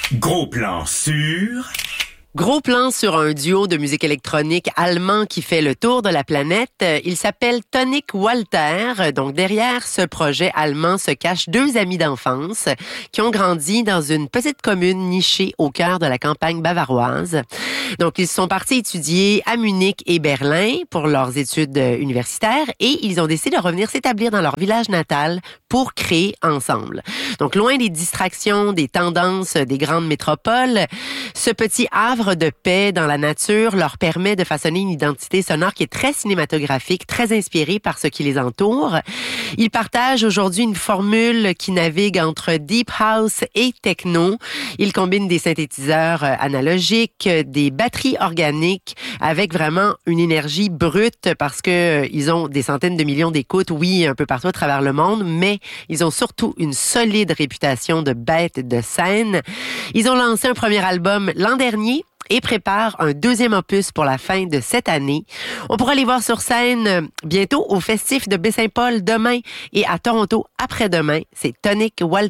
Gros plan sur... Gros plan sur un duo de musique électronique allemand qui fait le tour de la planète. Il s'appelle Tonic Walter. Donc, derrière ce projet allemand se cachent deux amis d'enfance qui ont grandi dans une petite commune nichée au cœur de la campagne bavaroise. Donc, ils sont partis étudier à Munich et Berlin pour leurs études universitaires et ils ont décidé de revenir s'établir dans leur village natal pour créer ensemble. Donc, loin des distractions, des tendances des grandes métropoles, ce petit havre de paix dans la nature leur permet de façonner une identité sonore qui est très cinématographique, très inspirée par ce qui les entoure. Ils partagent aujourd'hui une formule qui navigue entre deep house et techno. Ils combinent des synthétiseurs analogiques, des batteries organiques avec vraiment une énergie brute parce que ils ont des centaines de millions d'écoutes, oui, un peu partout à travers le monde, mais ils ont surtout une solide réputation de bêtes de scène. Ils ont lancé un premier album l'an dernier et prépare un deuxième opus pour la fin de cette année. On pourra les voir sur scène bientôt au Festif de Baie-Saint-Paul demain et à Toronto après-demain. C'est Tonic Walter.